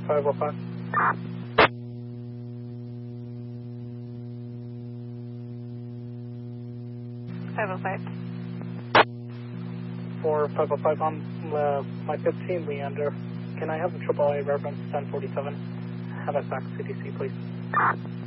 505. 505. 4505 on my 15 Leander. Can I have the AAA reference 1047? Have us back CDC, please.